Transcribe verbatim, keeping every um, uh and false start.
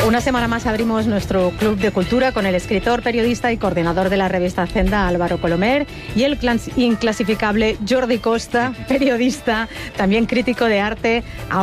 Una semana más abrimos nuestro Club de Cultura con el escritor, periodista y coordinador de la revista Agenda, Álvaro Colomer, y el inclasificable Jordi Costa, periodista, también crítico de arte.